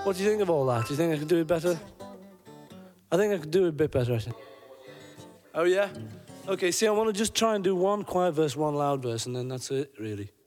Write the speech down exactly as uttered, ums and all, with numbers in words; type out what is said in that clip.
What do you think of all that? Do you think I could do it better? I think I could do it a bit better, I think. Oh, yeah? Okay, see, I want to just try and do one quiet verse, one loud verse, and then that's it, really.